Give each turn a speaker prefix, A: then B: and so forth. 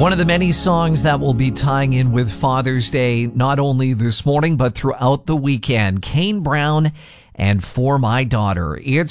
A: One of the many songs that will be tying in with Father's Day, not only this morning, but throughout the weekend. Kane Brown and For My Daughter. It's